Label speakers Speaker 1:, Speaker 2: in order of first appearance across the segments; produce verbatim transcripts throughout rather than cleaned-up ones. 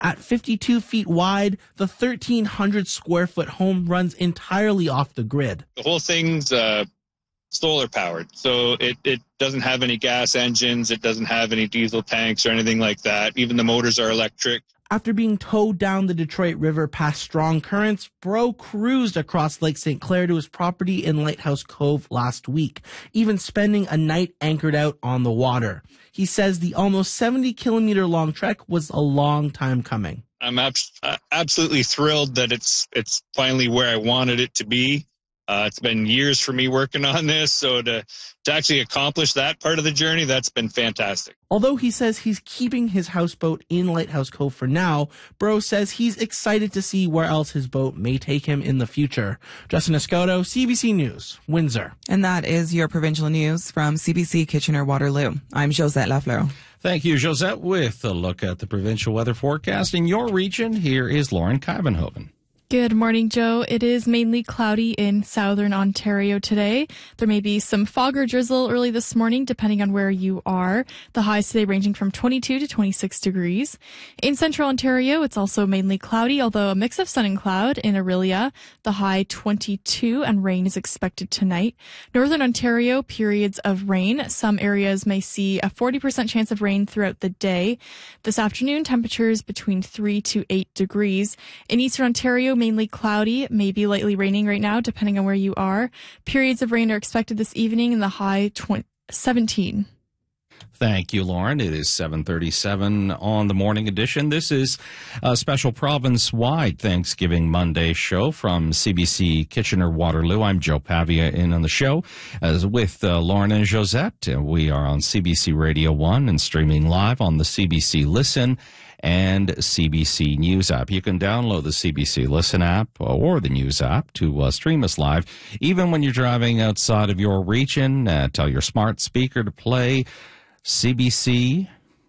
Speaker 1: At fifty-two feet wide, the thirteen hundred square foot home runs entirely off the grid.
Speaker 2: The whole thing's uh, solar powered, so it, it doesn't have any gas engines, it doesn't have any diesel tanks or anything like that. Even the motors are electric.
Speaker 1: After being towed down the Detroit River past strong currents, Bro cruised across Lake Saint Clair to his property in Lighthouse Cove last week, even spending a night anchored out on the water. He says the almost seventy kilometer long trek was a long time coming.
Speaker 2: I'm ab- absolutely thrilled that it's it's finally where I wanted it to be. Uh, it's been years for me working on this, so to, to actually accomplish that part of the journey, that's been fantastic.
Speaker 1: Although he says he's keeping his houseboat in Lighthouse Cove for now, Bro says he's excited to see where else his boat may take him in the future. Justin Escoto, C B C News, Windsor.
Speaker 3: And that is your provincial news from C B C Kitchener-Waterloo. I'm Josette Lafleur.
Speaker 4: Thank you, Josette. With a look at the provincial weather forecast in your region, here is Lauren Kuyvenhoven.
Speaker 5: Good morning, Joe. It is mainly cloudy in southern Ontario today. There may be some fog or drizzle early this morning, depending on where you are. The highs today ranging from twenty-two to twenty-six degrees. In central Ontario, it's also mainly cloudy, although a mix of sun and cloud in Orillia. The high twenty-two, and rain is expected tonight. Northern Ontario, periods of rain. Some areas may see a forty percent chance of rain throughout the day. This afternoon, temperatures between three to eight degrees. In eastern Ontario, mainly cloudy, maybe lightly raining right now, depending on where you are. Periods of rain are expected this evening in the high twenty, seventeen.
Speaker 4: Thank you, Lauren. It is seven thirty-seven on the morning edition. This is a special province-wide Thanksgiving Monday show from C B C Kitchener-Waterloo. I'm Joe Pavia in on the show as with uh, Lauren and Josette. We are on C B C Radio one and streaming live on the C B C Listen and C B C News app. You can download the C B C Listen app or the News app to uh, stream us live. Even when you're driving outside of your region, uh, tell your smart speaker to play C B C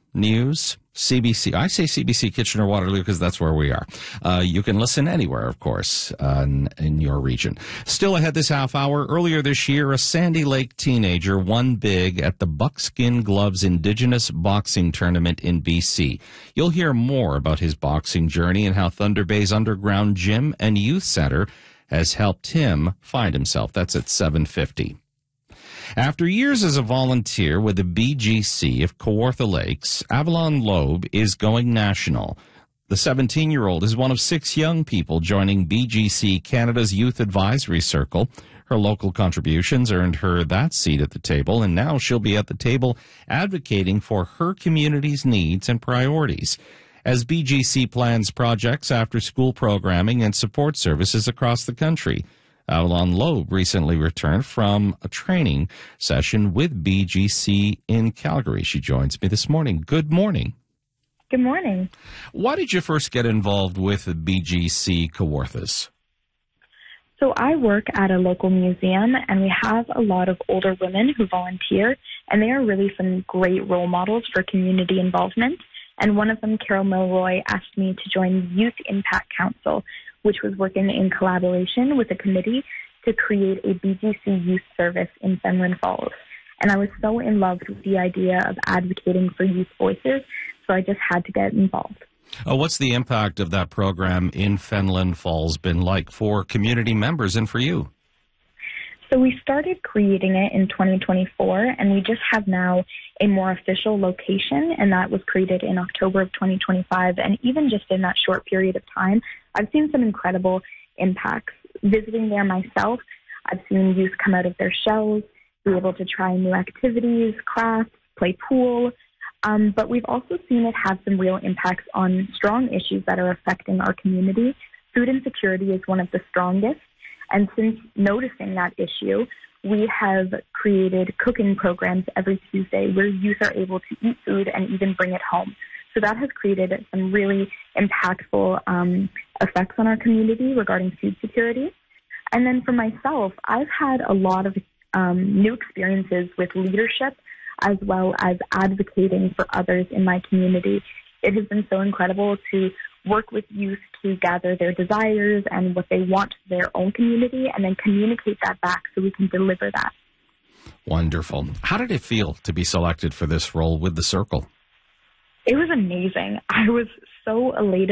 Speaker 4: News, C B C. I say C B C Kitchener-Waterloo because that's where we are. Uh, you can listen anywhere, of course, uh, in, in your region. Still ahead this half hour, earlier this year, a Sandy Lake teenager won big at the Buckskin Gloves Indigenous Boxing Tournament in B C. You'll hear more about his boxing journey and how Thunder Bay's underground gym and youth center has helped him find himself. That's at seven fifty. After years as a volunteer with the B G C of Kawartha Lakes, Avalon Loeb is going national. The seventeen-year-old is one of six young people joining B G C Canada's Youth Advisory Circle. Her local contributions earned her that seat at the table, and now she'll be at the table advocating for her community's needs and priorities as B G C plans projects, after-school programming, and support services across the country. Avalon Loeb recently returned from a training session with B G C in Calgary. She joins me this morning. Good morning.
Speaker 6: Good morning.
Speaker 4: Why did you first get involved with B G C Kawarthas?
Speaker 6: So I work at a local museum, and we have a lot of older women who volunteer, and they are really some great role models for community involvement. And one of them, Carol Milroy, asked me to join Youth Impact Council, which was working in collaboration with a committee to create a B G C youth service in Fenelon Falls. And I was so in love with the idea of advocating for youth voices, so I just had to get involved.
Speaker 4: Oh, what's the impact of that program in Fenelon Falls been like for community members and for you?
Speaker 6: So we started creating it in twenty twenty-four, and we just have now a more official location, and that was created in October of twenty twenty-five. And even just in that short period of time, I've seen some incredible impacts. Visiting there myself, I've seen youth come out of their shells, be able to try new activities, crafts, play pool. Um, but we've also seen it have some real impacts on strong issues that are affecting our community. Food insecurity is one of the strongest. And since noticing that issue, we have created cooking programs every Tuesday where youth are able to eat food and even bring it home. So that has created some really impactful um, effects on our community regarding food security. And then for myself, I've had a lot of um, new experiences with leadership as well as advocating for others in my community. It has been so incredible to work with youth to gather their desires and what they want for their own community and then communicate that back so we can deliver that.
Speaker 4: Wonderful. How did it feel to be selected for this role with the Circle?
Speaker 6: It was amazing. I was so elated